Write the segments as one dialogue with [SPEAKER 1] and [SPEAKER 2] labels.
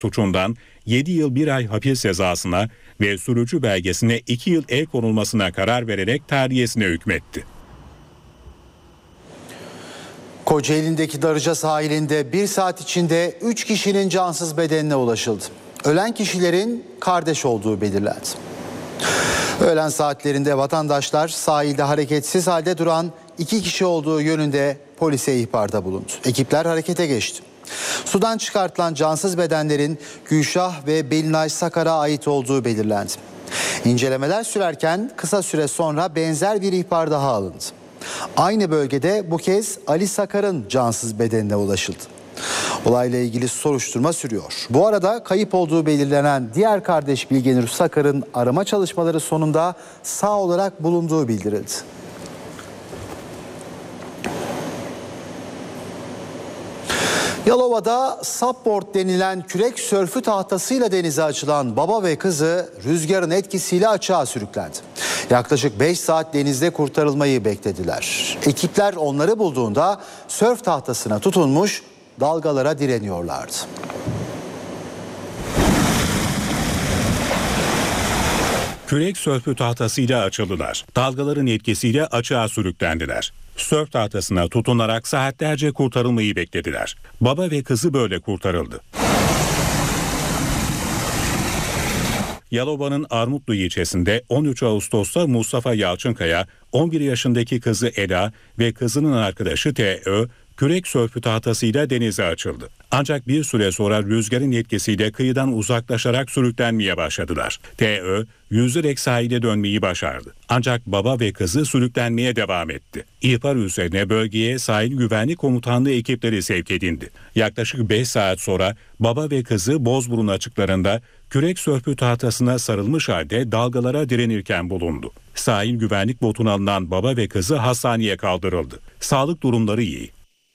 [SPEAKER 1] suçundan 7 yıl 1 ay hapis cezasına ve sürücü belgesine 2 yıl el konulmasına karar vererek tahliyesine hükmetti.
[SPEAKER 2] Kocaeli'ndeki Darıca sahilinde 1 saat içinde 3 kişinin cansız bedenine ulaşıldı. Ölen kişilerin kardeş olduğu belirlendi. Öğlen saatlerinde vatandaşlar sahilde hareketsiz halde duran 2 kişi olduğu yönünde polise ihbarda bulundu. Ekipler harekete geçti. Sudan çıkartılan cansız bedenlerin Gülşah ve Belinay Sakar'a ait olduğu belirlendi. İncelemeler sürerken kısa süre sonra benzer bir ihbar daha alındı. Aynı bölgede bu kez Ali Sakar'ın cansız bedenine ulaşıldı. Olayla ilgili soruşturma sürüyor. Bu arada kayıp olduğu belirlenen diğer kardeş Bilgenur Sakar'ın arama çalışmaları sonunda sağ olarak bulunduğu bildirildi. Yalova'da supboard denilen kürek sörfü tahtasıyla denize açılan baba ve kızı rüzgarın etkisiyle açığa sürüklendi. Yaklaşık 5 saat denizde kurtarılmayı beklediler. Ekipler onları bulduğunda sörf tahtasına tutunmuş, dalgalara direniyorlardı.
[SPEAKER 1] Kürek sörfü tahtasıyla açıldılar. Dalgaların etkisiyle açığa sürüklendiler. Sörf tahtasına tutunarak saatlerce kurtarılmayı beklediler. Baba ve kızı böyle kurtarıldı. Yalova'nın Armutlu ilçesinde 13 Ağustos'ta Mustafa Yalçınkaya, 11 yaşındaki kızı Ela ve kızının arkadaşı T.Ö. kürek sörfü tahtasıyla denize açıldı. Ancak bir süre sonra rüzgarın etkisiyle kıyıdan uzaklaşarak sürüklenmeye başladılar. T.Ö. yüzerek sahile dönmeyi başardı. Ancak baba ve kızı sürüklenmeye devam etti. İhbar üzerine bölgeye sahil güvenlik komutanlığı ekipleri sevk edildi. Yaklaşık 5 saat sonra baba ve kızı Bozburun açıklarında kürek sörfü tahtasına sarılmış halde dalgalara direnirken bulundu. Sahil güvenlik botuna alınan baba ve kızı hastaneye kaldırıldı. Sağlık durumları iyi.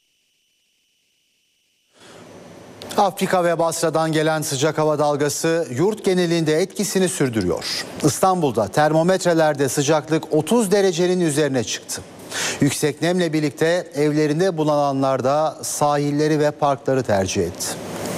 [SPEAKER 2] Afrika ve Basra'dan gelen sıcak hava dalgası yurt genelinde etkisini sürdürüyor. İstanbul'da termometrelerde sıcaklık 30 derecenin üzerine çıktı. Yüksek nemle birlikte evlerinde bulunanlar da sahilleri ve parkları tercih etti.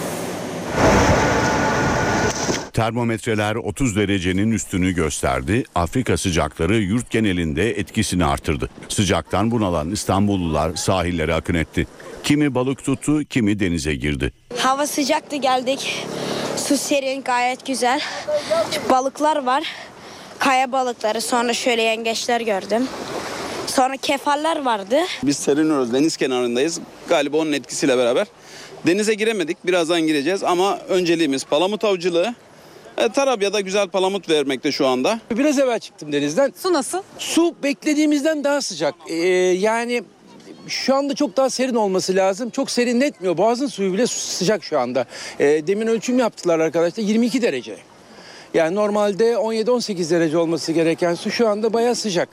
[SPEAKER 3] Termometreler 30 derecenin üstünü gösterdi. Afrika sıcakları yurt genelinde etkisini artırdı. Sıcaktan bunalan İstanbullular sahillere akın etti. Kimi balık tuttu, kimi denize girdi.
[SPEAKER 4] Hava sıcaktı, geldik. Su serin, gayet güzel. Balıklar var. Kaya balıkları, sonra şöyle yengeçler gördüm. Sonra kefaller vardı.
[SPEAKER 5] Biz seriniyoruz, deniz kenarındayız. Galiba onun etkisiyle beraber. Denize giremedik, birazdan gireceğiz ama önceliğimiz palamut avcılığı. Tarabya'da güzel palamut vermekte şu anda.
[SPEAKER 6] Biraz evvel çıktım denizden.
[SPEAKER 7] Su nasıl?
[SPEAKER 6] Su beklediğimizden daha sıcak. Yani şu anda çok daha serin olması lazım. Çok serinletmiyor. Boğazın suyu bile sıcak şu anda. Demin ölçüm yaptılar arkadaşlar. 22 derece. Yani normalde 17-18 derece olması gereken su şu anda bayağı sıcak.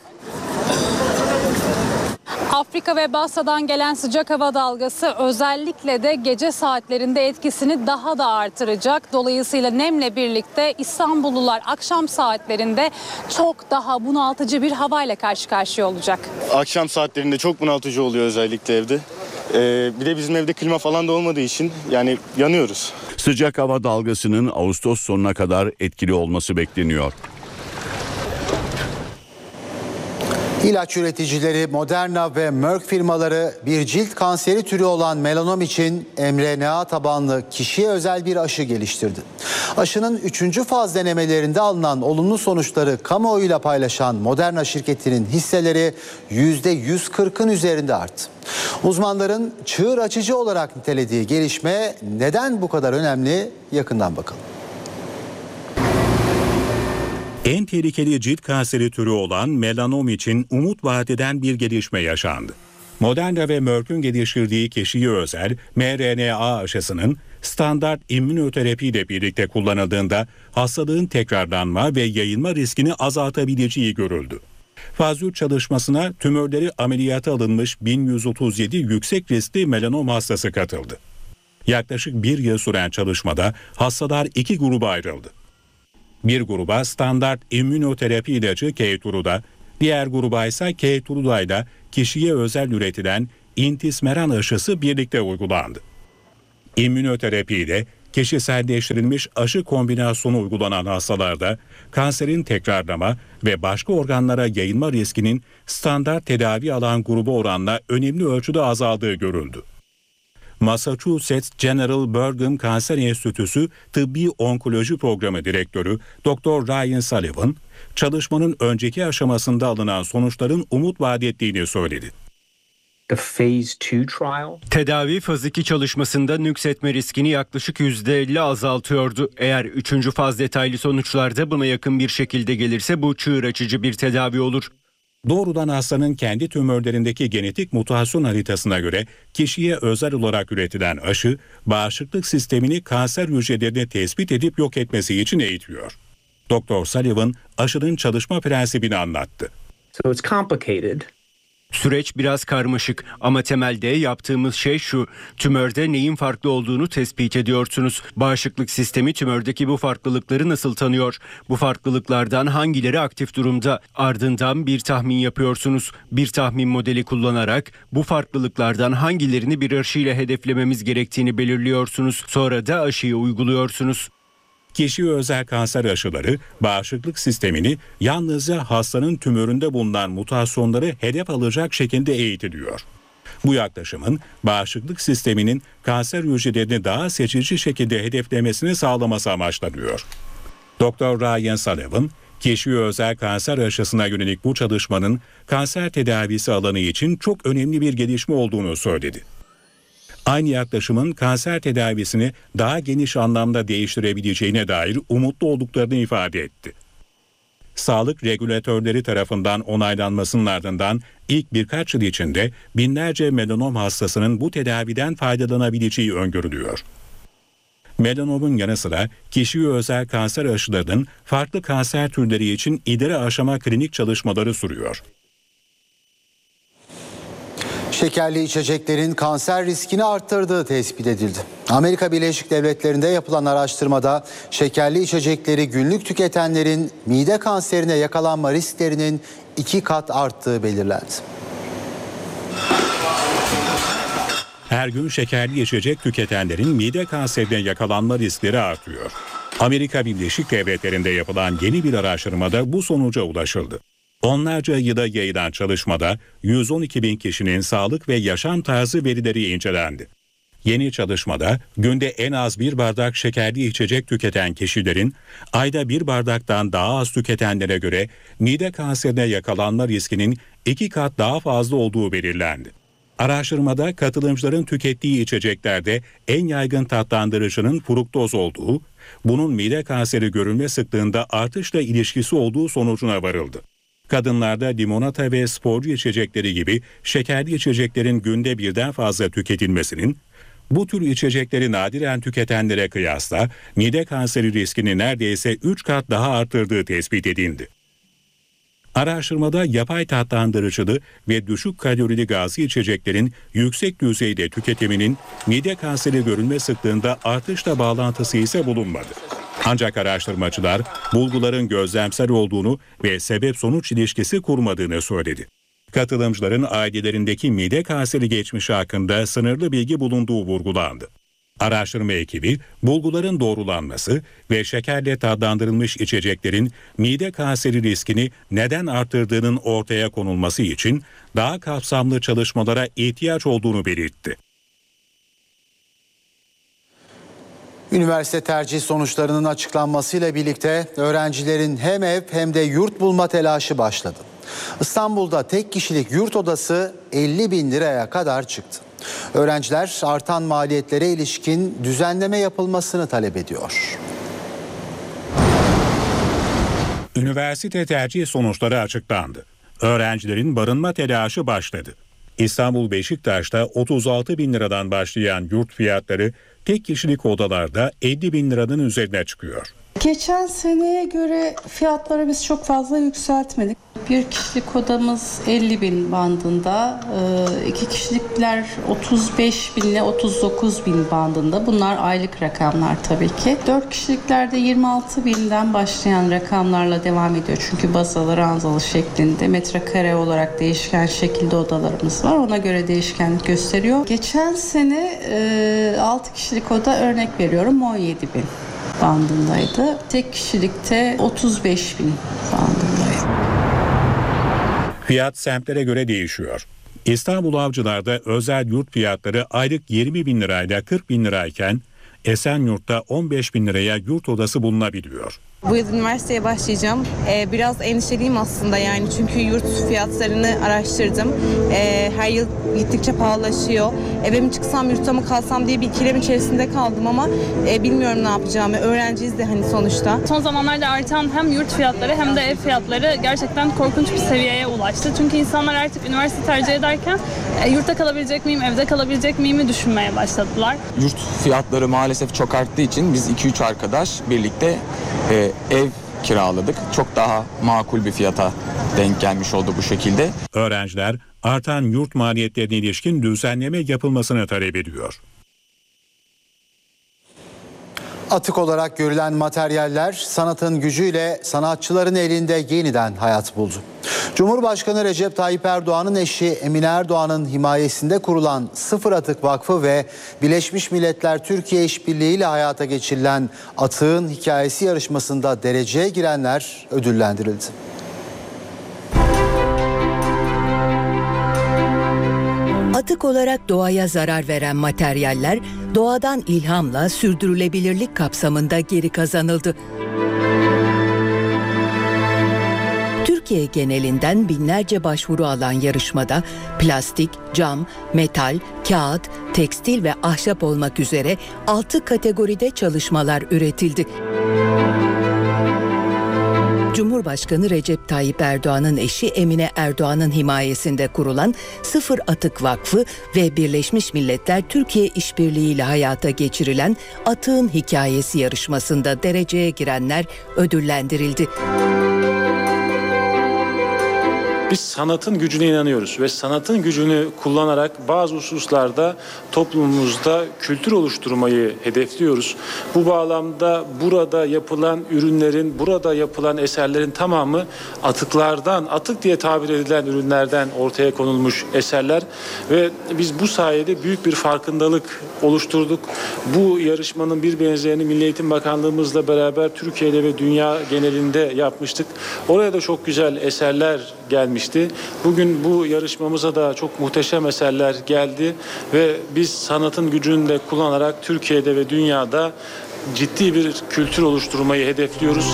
[SPEAKER 7] Afrika ve Basra'dan gelen sıcak hava dalgası özellikle de gece saatlerinde etkisini daha da artıracak. Dolayısıyla nemle birlikte İstanbullular akşam saatlerinde çok daha bunaltıcı bir havayla karşı karşıya olacak.
[SPEAKER 8] Akşam saatlerinde çok bunaltıcı oluyor özellikle evde. Bir de bizim evde klima falan da olmadığı için yani yanıyoruz.
[SPEAKER 3] Sıcak hava dalgasının Ağustos sonuna kadar etkili olması bekleniyor.
[SPEAKER 2] İlaç üreticileri Moderna ve Merck firmaları bir cilt kanseri türü olan melanom için mRNA tabanlı kişiye özel bir aşı geliştirdi. Aşının 3. faz denemelerinde alınan olumlu sonuçları kamuoyuyla paylaşan Moderna şirketinin hisseleri %140'ın üzerinde arttı. Uzmanların çığır açıcı olarak nitelediği gelişme neden bu kadar önemli? Yakından bakalım.
[SPEAKER 1] En tehlikeli cilt kanseri türü olan melanom için umut vaat eden bir gelişme yaşandı. Moderna ve Merck'ün geliştirdiği kişiye özel mRNA aşısının standart immünoterapiyle birlikte kullanıldığında hastalığın tekrarlanma ve yayılma riskini azaltabileceği görüldü. Faz 3 çalışmasına tümörleri ameliyata alınmış 1137 yüksek riskli melanom hastası katıldı. Yaklaşık 1 yıl süren çalışmada hastalar 2 gruba ayrıldı. Bir gruba standart immünoterapi ilacı Keytruda, diğer gruba ise Keytruda ile kişiye özel üretilen intismeran aşısı birlikte uygulandı. İmmünoterapi ile kişiselleştirilmiş aşı kombinasyonu uygulanan hastalarda kanserin tekrarlama ve başka organlara yayılma riskinin standart tedavi alan grubu oranla önemli ölçüde azaldığı görüldü. Massachusetts General Brigham Kanser Enstitüsü Tıbbi Onkoloji Programı Direktörü Dr. Ryan Sullivan, çalışmanın önceki aşamasında alınan sonuçların umut vaat ettiğini söyledi.
[SPEAKER 9] Tedavi faz 2 çalışmasında nüksetme riskini yaklaşık %50 azaltıyordu. Eğer 3. faz detaylı sonuçlarda buna yakın bir şekilde gelirse bu çığır açıcı bir tedavi olur.
[SPEAKER 1] Doğrudan hastanın kendi tümörlerindeki genetik mutasyon haritasına göre kişiye özel olarak üretilen aşı, bağışıklık sistemini kanser hücrelerini tespit edip yok etmesi için eğitiyor. Dr. Sullivan aşının çalışma prensibini anlattı.
[SPEAKER 9] Süreç biraz karmaşık ama temelde yaptığımız şey şu: tümörde neyin farklı olduğunu tespit ediyorsunuz. Bağışıklık sistemi tümördeki bu farklılıkları nasıl tanıyor? Bu farklılıklardan hangileri aktif durumda? Ardından bir tahmin yapıyorsunuz. Bir tahmin modeli kullanarak bu farklılıklardan hangilerini bir aşıyla hedeflememiz gerektiğini belirliyorsunuz. Sonra da aşıyı uyguluyorsunuz.
[SPEAKER 1] Kişiye özel kanser aşıları bağışıklık sistemini yalnızca hastanın tümöründe bulunan mutasyonları hedef alacak şekilde eğitiliyor. Bu yaklaşımın bağışıklık sisteminin kanser hücrelerini daha seçici şekilde hedeflemesini sağlaması amaçlanıyor. Dr. Ryan Sullivan, kişiye özel kanser aşısına yönelik bu çalışmanın kanser tedavisi alanı için çok önemli bir gelişme olduğunu söyledi. Aynı yaklaşımın kanser tedavisini daha geniş anlamda değiştirebileceğine dair umutlu olduklarını ifade etti. Sağlık regülatörleri tarafından onaylanmasının ardından ilk birkaç yıl içinde binlerce melanom hastasının bu tedaviden faydalanabileceği öngörülüyor. Melanomun yanı sıra kişiye özel kanser aşılarının farklı kanser türleri için ileri aşama klinik çalışmaları sürüyor.
[SPEAKER 2] Şekerli içeceklerin kanser riskini arttırdığı tespit edildi. Amerika Birleşik Devletleri'nde yapılan araştırmada şekerli içecekleri günlük tüketenlerin mide kanserine yakalanma risklerinin 2 kat arttığı belirlendi.
[SPEAKER 1] Her gün şekerli içecek tüketenlerin mide kanserine yakalanma riskleri artıyor. Amerika Birleşik Devletleri'nde yapılan yeni bir araştırmada bu sonuca ulaşıldı. Onlarca yıla yayılan çalışmada 112 bin kişinin sağlık ve yaşam tarzı verileri incelendi. Yeni çalışmada günde en az bir bardak şekerli içecek tüketen kişilerin ayda bir bardaktan daha az tüketenlere göre mide kanserine yakalanma riskinin 2 kat daha fazla olduğu belirlendi. Araştırmada katılımcıların tükettiği içeceklerde en yaygın tatlandırıcının fruktoz olduğu, bunun mide kanseri görülme sıklığında artışla ilişkisi olduğu sonucuna varıldı. Kadınlarda limonata ve sporcu içecekleri gibi şekerli içeceklerin günde birden fazla tüketilmesinin, bu tür içecekleri nadiren tüketenlere kıyasla mide kanseri riskini neredeyse 3 kat daha arttırdığı tespit edildi. Araştırmada yapay tatlandırıcılı ve düşük kalorili gazlı içeceklerin yüksek düzeyde tüketiminin mide kanseri görülme sıklığında artışla bağlantısı ise bulunmadı. Ancak araştırmacılar bulguların gözlemsel olduğunu ve sebep-sonuç ilişkisi kurmadığını söyledi. Katılımcıların ailelerindeki mide kanseri geçmişi hakkında sınırlı bilgi bulunduğu vurgulandı. Araştırma ekibi bulguların doğrulanması ve şekerle tatlandırılmış içeceklerin mide kanseri riskini neden arttırdığının ortaya konulması için daha kapsamlı çalışmalara ihtiyaç olduğunu belirtti.
[SPEAKER 2] Üniversite tercih sonuçlarının açıklanmasıyla birlikte öğrencilerin hem ev hem de yurt bulma telaşı başladı. İstanbul'da tek kişilik yurt odası 50 bin liraya kadar çıktı. Öğrenciler artan maliyetlere ilişkin düzenleme yapılmasını talep ediyor.
[SPEAKER 1] Üniversite tercih sonuçları açıklandı. Öğrencilerin barınma telaşı başladı. İstanbul Beşiktaş'ta 36 bin liradan başlayan yurt fiyatları tek kişilik odalarda 50 bin liranın üzerine çıkıyor.
[SPEAKER 10] Geçen seneye göre fiyatları biz çok fazla yükseltmedik. Bir kişilik odamız 50.000 bandında, 2 kişilikler 35.000 ile 39.000 bandında. Bunlar aylık rakamlar tabii ki. 4 kişiliklerde 26.000'den başlayan rakamlarla devam ediyor. Çünkü basalı, ranzalı şeklinde metrekare olarak değişken şekilde odalarımız var. Ona göre değişkenlik gösteriyor. Geçen sene 6 kişilik oda, örnek veriyorum, 17.000 bandındaydı. Tek kişilikte 35.000 bandındaydı.
[SPEAKER 1] Fiyat semtlere göre değişiyor. İstanbul Avcılar'da özel yurt fiyatları aylık 20.000 lirayla 40.000 lirayken Esenyurt'ta 15.000 liraya yurt odası bulunabiliyor.
[SPEAKER 11] Bu yıl üniversiteye başlayacağım. Biraz endişeliyim aslında yani çünkü yurt fiyatlarını araştırdım. Her yıl gittikçe pahalılaşıyor. Eve mi çıksam, yurtta mı kalsam diye bir ikilem içerisinde kaldım ama bilmiyorum ne yapacağımı. Öğrenciyiz de hani sonuçta.
[SPEAKER 12] Son zamanlarda artan hem yurt fiyatları hem de ev fiyatları gerçekten korkunç bir seviyeye ulaştı. Çünkü insanlar artık üniversite tercih ederken yurtta kalabilecek miyim, evde kalabilecek miyimi düşünmeye başladılar.
[SPEAKER 13] Yurt fiyatları maalesef çok arttığı için biz 2-3 arkadaş birlikte ev kiraladık. Çok daha makul bir fiyata denk gelmiş oldu bu şekilde.
[SPEAKER 1] Öğrenciler artan yurt maliyetlerine ilişkin düzenleme yapılmasını talep ediyor.
[SPEAKER 2] Atık olarak görülen materyaller sanatın gücüyle sanatçıların elinde yeniden hayat buldu. Cumhurbaşkanı Recep Tayyip Erdoğan'ın eşi Emine Erdoğan'ın himayesinde kurulan Sıfır Atık Vakfı ve Birleşmiş Milletler Türkiye İşbirliği ile hayata geçirilen Atığın Hikayesi yarışmasında dereceye girenler ödüllendirildi.
[SPEAKER 14] Atık olarak doğaya zarar veren materyaller doğadan ilhamla sürdürülebilirlik kapsamında geri kazanıldı. Türkiye genelinden binlerce başvuru alan yarışmada plastik, cam, metal, kağıt, tekstil ve ahşap olmak üzere 6 kategoride çalışmalar üretildi. Cumhurbaşkanı Recep Tayyip Erdoğan'ın eşi Emine Erdoğan'ın himayesinde kurulan Sıfır Atık Vakfı ve Birleşmiş Milletler Türkiye İşbirliği ile hayata geçirilen Atığın Hikayesi yarışmasında dereceye girenler ödüllendirildi.
[SPEAKER 15] Biz sanatın gücüne inanıyoruz ve sanatın gücünü kullanarak bazı hususlarda toplumumuzda kültür oluşturmayı hedefliyoruz. Bu bağlamda burada yapılan ürünlerin, burada yapılan eserlerin tamamı atıklardan, atık diye tabir edilen ürünlerden ortaya konulmuş eserler ve biz bu sayede büyük bir farkındalık oluşturduk. Bu yarışmanın bir benzerini Milli Eğitim Bakanlığımızla beraber Türkiye'de ve dünya genelinde yapmıştık. Oraya da çok güzel eserler gelmişti. Bugün bu yarışmamıza da çok muhteşem eserler geldi ve biz sanatın gücünü de kullanarak Türkiye'de ve dünyada ciddi bir kültür oluşturmayı hedefliyoruz.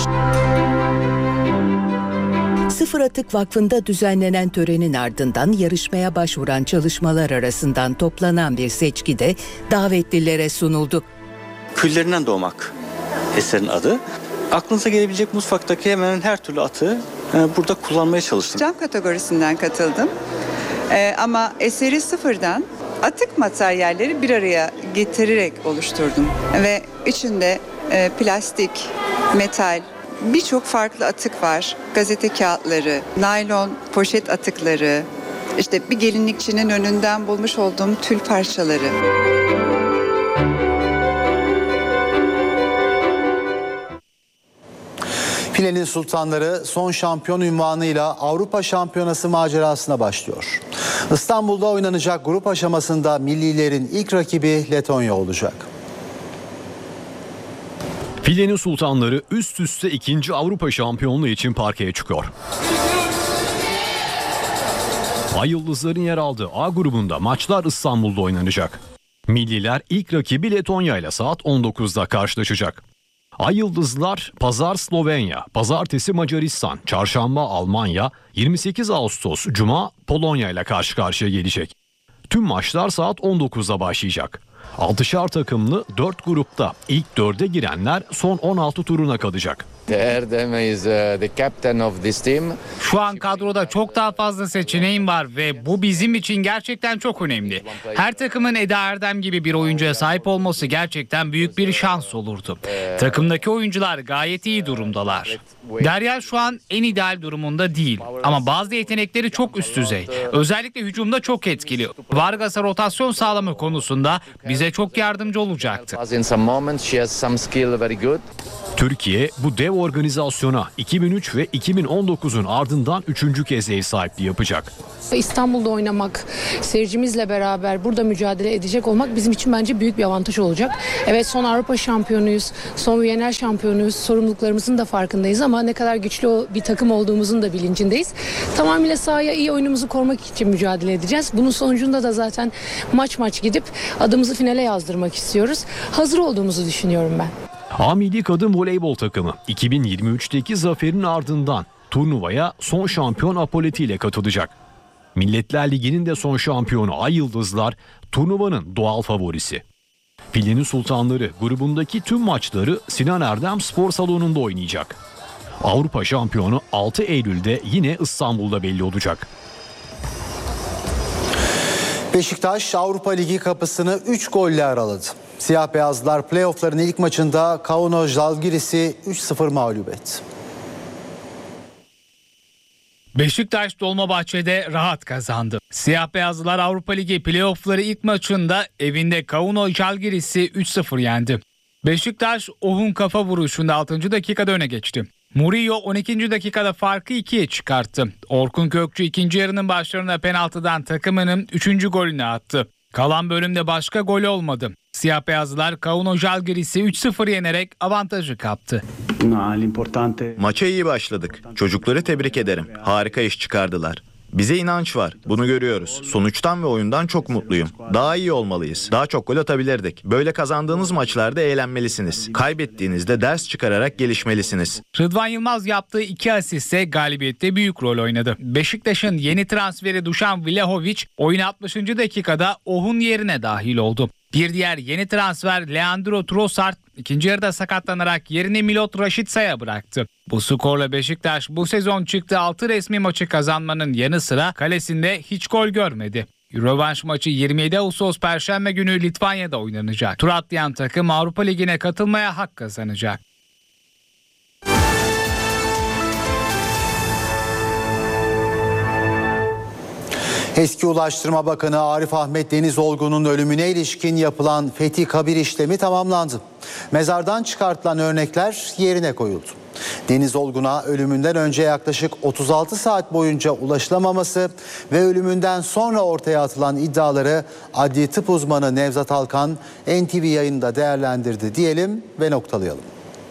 [SPEAKER 14] Sıfır Atık Vakfı'nda düzenlenen törenin ardından yarışmaya başvuran çalışmalar arasından toplanan bir seçki de davetlilere sunuldu.
[SPEAKER 16] Küllerinden doğmak eserin adı. Aklınıza gelebilecek mutfaktaki hemen her türlü atığı burada kullanmaya çalıştım.
[SPEAKER 17] Cam kategorisinden katıldım. Ama eseri sıfırdan atık materyalleri bir araya getirerek oluşturdum. Ve içinde plastik, metal, birçok farklı atık var. Gazete kağıtları, naylon poşet atıkları, işte bir gelinlikçinin önünden bulmuş olduğum tül parçaları.
[SPEAKER 2] Filenin Sultanları son şampiyon unvanıyla Avrupa Şampiyonası macerasına başlıyor. İstanbul'da oynanacak grup aşamasında millilerin ilk rakibi Letonya olacak.
[SPEAKER 18] Filenin Sultanları üst üste 2. Avrupa Şampiyonluğu için parkeye çıkıyor. Ay Yıldızların yer aldığı A grubunda maçlar İstanbul'da oynanacak. Milliler ilk rakibi Letonya ile saat 19'da karşılaşacak. Ay Yıldızlar pazar Slovenya, pazartesi Macaristan, çarşamba Almanya, 28 Ağustos Cuma Polonya ile karşı karşıya gelecek. Tüm maçlar saat 19'da başlayacak. 6'şar takımlı 4 grupta ilk 4'e girenler son 16 turuna kalacak.
[SPEAKER 19] Erdem is the captain of this team.
[SPEAKER 20] Şu an kadroda çok daha fazla seçeneğim var ve bu bizim için gerçekten çok önemli. Her takımın Eda Erdem gibi bir oyuncuya sahip olması gerçekten büyük bir şans olurdu. Takımdaki oyuncular gayet iyi durumdalar. Derya şu an en ideal durumunda değil ama bazı yetenekleri çok üst düzey. Özellikle hücumda çok etkili. Vargas'a rotasyon sağlama konusunda bize çok yardımcı olacaktı.
[SPEAKER 18] Türkiye bu dev organizasyona 2003 ve 2019'un ardından 3. kez ev sahipliği yapacak.
[SPEAKER 21] İstanbul'da oynamak, seyircimizle beraber burada mücadele edecek olmak bizim için bence büyük bir avantaj olacak. Evet, son Avrupa şampiyonuyuz, son Viyener şampiyonuyuz, sorumluluklarımızın da farkındayız ama ne kadar güçlü bir takım olduğumuzun da bilincindeyiz. Tamamıyla sahaya iyi oyunumuzu korumak için mücadele edeceğiz. Bunun sonucunda da zaten maç gidip adımızı finale yazdırmak istiyoruz. Hazır olduğumuzu düşünüyorum ben.
[SPEAKER 18] A Milli Kadın Voleybol takımı 2023'teki zaferin ardından turnuvaya son şampiyon Apolleti ile katılacak. Milletler Ligi'nin de son şampiyonu Ay Yıldızlar turnuvanın doğal favorisi. Filenin Sultanları grubundaki tüm maçları Sinan Erdem Spor Salonu'nda oynayacak. Avrupa şampiyonu 6 Eylül'de yine İstanbul'da belli olacak.
[SPEAKER 2] Beşiktaş Avrupa Ligi kapısını 3 golle araladı. Siyah beyazlılar playoff'ların ilk maçında Kauno Žalgiris'i 3-0 mağlup etti.
[SPEAKER 20] Beşiktaş Dolmabahçe'de rahat kazandı. Siyah beyazlılar Avrupa Ligi playoff'ları ilk maçında evinde Kauno Žalgiris'i 3-0 yendi. Beşiktaş Ohun kafa vuruşunda 6. dakikada öne geçti. Murillo 12. dakikada farkı 2'ye çıkarttı. Orkun Kökçü ikinci yarının başlarında penaltıdan takımının 3. golünü attı. Kalan bölümde başka gol olmadı. Siyah beyazlılar Kauno Žalgiris'i 3-0 yenerek avantajı kaptı.
[SPEAKER 22] Maça iyi başladık. Çocukları tebrik ederim. Harika iş çıkardılar. Bize inanç var. Bunu görüyoruz. Sonuçtan ve oyundan çok mutluyum. Daha iyi olmalıyız. Daha çok gol atabilirdik. Böyle kazandığınız maçlarda eğlenmelisiniz. Kaybettiğinizde ders çıkararak gelişmelisiniz.
[SPEAKER 20] Rıdvan Yılmaz yaptığı 2 asistle galibiyette büyük rol oynadı. Beşiktaş'ın yeni transferi Dušan Vlahović oyun 60. dakikada Ohun yerine dahil oldu. Bir diğer yeni transfer Leandro Trossard ikinci yarıda sakatlanarak yerini Milot Rashidsa'ya bıraktı. Bu skorla Beşiktaş bu sezon çıktığı 6 resmi maçı kazanmanın yanı sıra kalesinde hiç gol görmedi. Rövanş maçı 27 Ağustos Perşembe günü Litvanya'da oynanacak. Tur atlayan takım Avrupa Ligi'ne katılmaya hak kazanacak.
[SPEAKER 2] Eski Ulaştırma Bakanı Arif Ahmet Denizolgun'un ölümüne ilişkin yapılan fethi kabir işlemi tamamlandı. Mezardan çıkartılan örnekler yerine koyuldu. Denizolgun'a ölümünden önce yaklaşık 36 saat boyunca ulaşılamaması ve ölümünden sonra ortaya atılan iddiaları adli tıp uzmanı Nevzat Alkan NTV yayında değerlendirdi diyelim ve noktalayalım.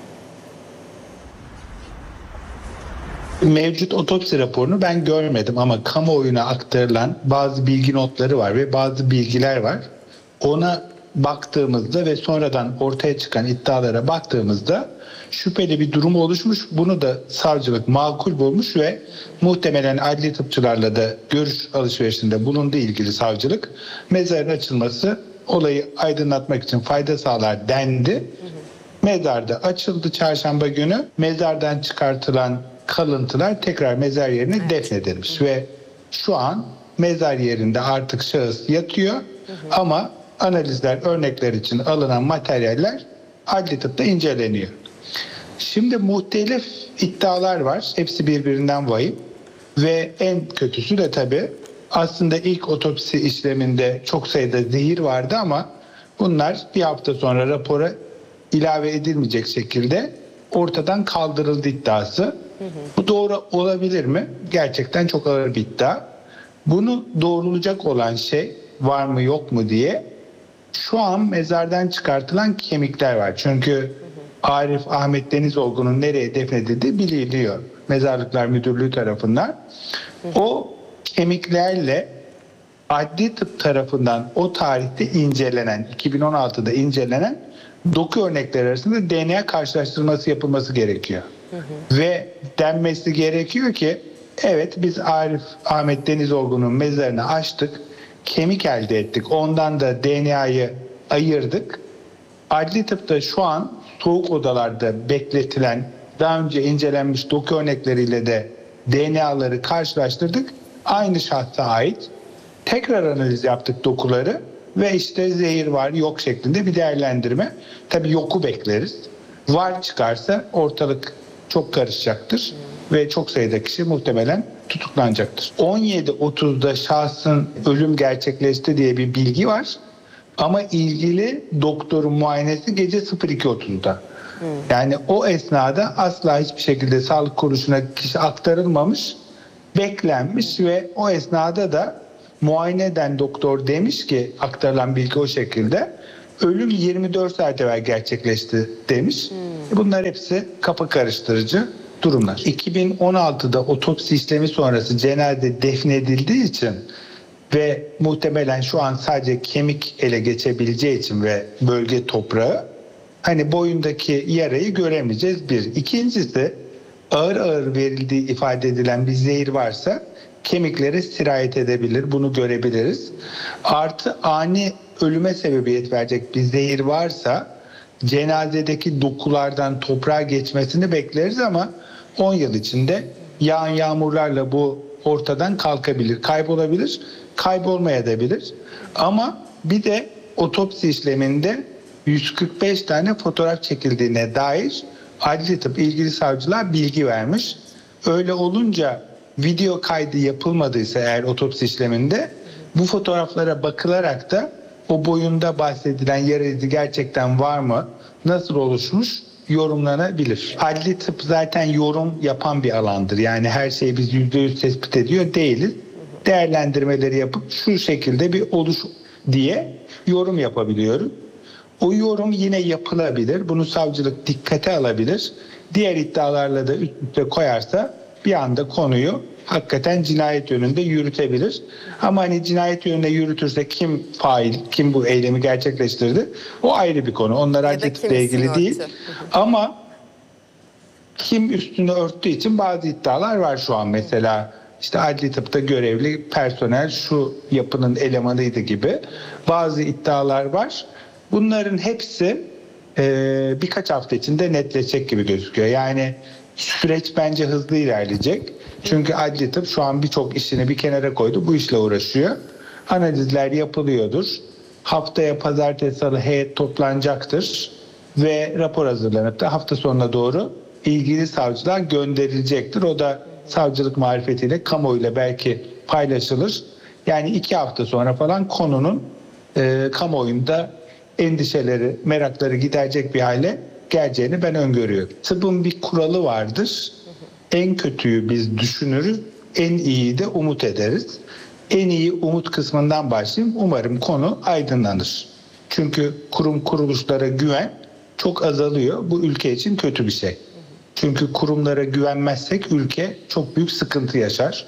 [SPEAKER 23] Mevcut otopsi raporunu ben görmedim ama kamuoyuna aktarılan bazı bilgi notları var ve bazı bilgiler var. Ona baktığımızda ve sonradan ortaya çıkan iddialara baktığımızda şüpheli bir durum oluşmuş. Bunu da savcılık makul bulmuş ve muhtemelen adli tıpçılarla da görüş alışverişinde bulunduğu ilgili savcılık mezarın açılması olayı aydınlatmak için fayda sağlar dendi. Mezarda açıldı çarşamba günü. Mezardan çıkartılan kalıntılar tekrar mezar yerine defnedilmiş ve şu an mezar yerinde artık şahıs yatıyor ama analizler, örnekler için alınan materyaller adli tıpta inceleniyor. Şimdi muhtelif iddialar var. Hepsi birbirinden vahim ve en kötüsü de tabii aslında ilk otopsi işleminde çok sayıda zehir vardı ama bunlar bir hafta sonra rapora ilave edilmeyecek şekilde ortadan kaldırıldı iddiası. Bu doğru olabilir mi? Gerçekten çok ağır bir iddia. Bunu doğrulayacak olan şey var mı yok mu diye şu an mezardan çıkartılan kemikler var. Çünkü Arif Ahmet Denizolgun'un nereye defnedildiği biliniyor. Mezarlıklar Müdürlüğü tarafından. O kemiklerle adli tıp tarafından o tarihte incelenen, 2016'da incelenen doku örnekleri arasında DNA karşılaştırması yapılması gerekiyor. Ve denmesi gerekiyor ki evet biz Arif Ahmet Denizolgun'un mezarını açtık, kemik elde ettik, ondan da DNA'yı ayırdık. Adli tıpta şu an soğuk odalarda bekletilen daha önce incelenmiş doku örnekleriyle de DNA'ları karşılaştırdık. Aynı şahsa ait. Tekrar analiz yaptık dokuları ve işte zehir var yok şeklinde bir değerlendirme. Tabii yoku bekleriz. Var çıkarsa ortalık çok karışacaktır ve çok sayıda kişi muhtemelen tutuklanacaktır. 17.30'da şahsın ölüm gerçekleşti diye bir bilgi var. Ama ilgili doktorun muayenesi gece 02.30'da. Yani o esnada asla hiçbir şekilde sağlık kuruluşuna kişi aktarılmamış, beklenmiş ve o esnada da muayene eden doktor demiş ki aktarılan bilgi o şekilde ölüm 24 saat evvel gerçekleşti demiş. Bunlar hepsi kafa karıştırıcı durumlar. 2016'da otopsi işlemi sonrası cenaze defnedildiği için ve muhtemelen şu an sadece kemik ele geçebileceği için ve bölge toprağı hani boyundaki yarayı göremeyeceğiz bir. İkincisi ağır ağır verildiği ifade edilen bir zehir varsa kemiklere sirayet edebilir. Bunu görebiliriz. Artı ani ölüme sebebiyet verecek bir zehir varsa cenazedeki dokulardan toprağa geçmesini bekleriz ama 10 yıl içinde yağan yağmurlarla bu ortadan kalkabilir, kaybolabilir, kaybolmayabilir. Ama bir de otopsi işleminde 145 tane fotoğraf çekildiğine dair adli tıp ilgili savcılar bilgi vermiş. Öyle olunca video kaydı yapılmadıysa eğer otopsi işleminde bu fotoğraflara bakılarak da o boyunda bahsedilen yara izi gerçekten var mı, nasıl oluşmuş yorumlanabilir. Adli tıp zaten yorum yapan bir alandır. Yani her şeyi biz %100 tespit ediyor değiliz. Değerlendirmeleri yapıp şu şekilde bir oluş diye yorum yapabiliyoruz. O yorum yine yapılabilir. Bunu savcılık dikkate alabilir. Diğer iddialarla da üst üste koyarsa bir anda konuyu hakikaten cinayet yönünde yürütebilir. Ama hani cinayet yönünde yürütürse kim fail, kim bu eylemi gerçekleştirdi o ayrı bir konu. Onlar adli tıpla ilgili değil. Ama kim üstünü örttüğü için bazı iddialar var şu an. Mesela işte adli tıpta görevli personel şu yapının elemanıydı gibi bazı iddialar var. Bunların hepsi birkaç hafta içinde netleşecek gibi gözüküyor. Yani süreç bence hızlı ilerleyecek. Çünkü adli tıp şu an birçok işini bir kenara koydu. Bu işle uğraşıyor. Analizler yapılıyordur. Haftaya pazartesi salı heyet toplanacaktır. Ve rapor hazırlanıp da hafta sonuna doğru ilgili savcılar gönderilecektir. O da savcılık marifetiyle kamuoyuyla belki paylaşılır. Yani 2 hafta sonra falan konunun kamuoyunda endişeleri, merakları giderecek bir hale geleceğini ben öngörüyorum. Tıbbın bir kuralı vardır. En kötüyü biz düşünürüz, en iyiyi de umut ederiz. En iyi umut kısmından başlayayım. Umarım konu aydınlanır. Çünkü kurum kuruluşlara güven çok azalıyor. Bu ülke için kötü bir şey. Çünkü kurumlara güvenmezsek ülke çok büyük sıkıntı yaşar.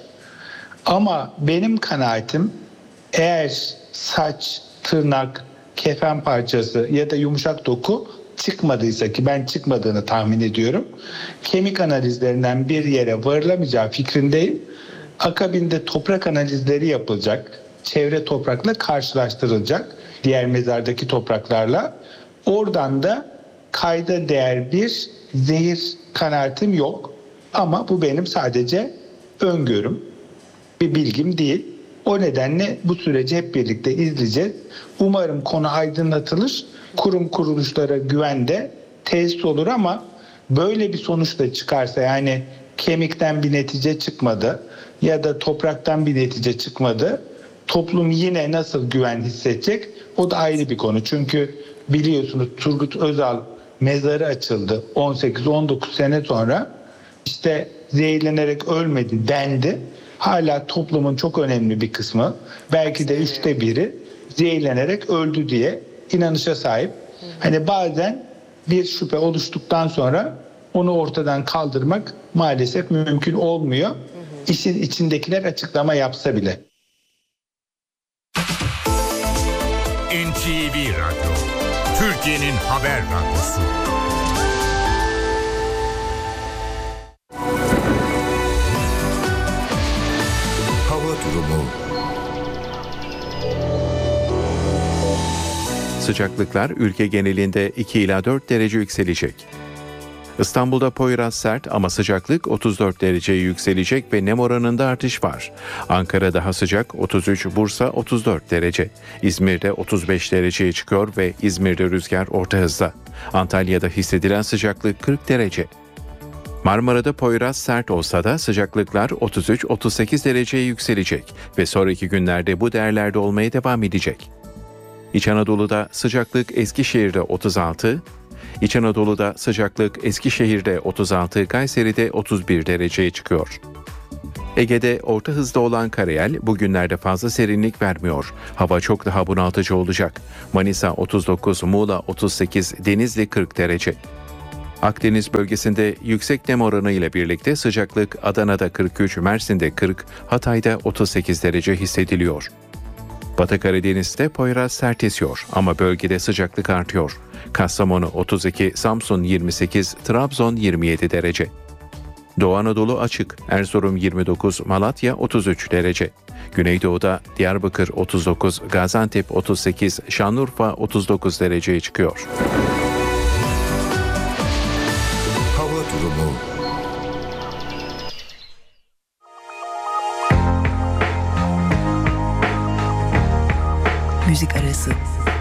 [SPEAKER 23] Ama benim kanaatim eğer saç, tırnak, kefen parçası ya da yumuşak doku çıkmadıysa ki ben çıkmadığını tahmin ediyorum. Kemik analizlerinden bir yere varılamayacağı fikrindeyim. Akabinde toprak analizleri yapılacak. Çevre toprakla karşılaştırılacak. Diğer mezardaki topraklarla. Oradan da kayda değer bir zehir kanaatim yok. Ama bu benim sadece öngörüm. Bir bilgim değil. O nedenle bu süreci hep birlikte izleyeceğiz. Umarım konu aydınlatılır. Kurum kuruluşlara güvende tesis olur ama böyle bir sonuç da çıkarsa yani kemikten bir netice çıkmadı ya da topraktan bir netice çıkmadı. Toplum yine nasıl güven hissedecek? O da ayrı bir konu. Çünkü biliyorsunuz Turgut Özal mezarı açıldı 18-19 sene sonra işte zehirlenerek ölmedi dendi. Hala toplumun çok önemli bir kısmı belki de 1/3 zehirlenerek öldü diye inanışa sahip. Hani bazen bir şüphe oluştuktan sonra onu ortadan kaldırmak maalesef mümkün olmuyor. İşin içindekiler açıklama yapsa bile.
[SPEAKER 4] NTV Radyo, Türkiye'nin haber radyosu. Hava durumu.
[SPEAKER 5] Sıcaklıklar ülke genelinde 2 ila 4 derece yükselecek. İstanbul'da Poyraz sert ama sıcaklık 34 dereceye yükselecek ve nem oranında artış var. Ankara daha sıcak 33, Bursa 34 derece. İzmir'de 35 dereceye çıkıyor ve İzmir'de rüzgar orta hızda. Antalya'da hissedilen sıcaklık 40 derece. Marmara'da Poyraz sert olsa da sıcaklıklar 33-38 dereceye yükselecek ve sonraki günlerde bu değerlerde olmaya devam edecek. İç Anadolu'da sıcaklık Eskişehir'de 36, İç Anadolu'da sıcaklık Eskişehir'de 36, Kayseri'de 31 dereceye çıkıyor. Ege'de orta hızda olan karayel bugünlerde fazla serinlik vermiyor. Hava çok daha bunaltıcı olacak. Manisa 39, Muğla 38, Denizli 40 derece. Akdeniz bölgesinde yüksek nem oranı ile birlikte sıcaklık Adana'da 43, Mersin'de 40, Hatay'da 38 derece hissediliyor. Batı Karadeniz'de Poyraz sert esiyor ama bölgede sıcaklık artıyor. Kastamonu 32, Samsun 28, Trabzon 27 derece. Doğu Anadolu açık, Erzurum 29, Malatya 33 derece. Güneydoğu'da Diyarbakır 39, Gaziantep 38, Şanlıurfa 39 dereceye çıkıyor.
[SPEAKER 4] Hava durumu.
[SPEAKER 14] Müzik arası.